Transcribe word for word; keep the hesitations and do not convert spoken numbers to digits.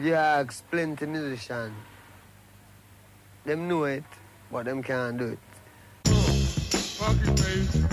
you ask plenty musicians, them know it, but them can't do it. Fucking face.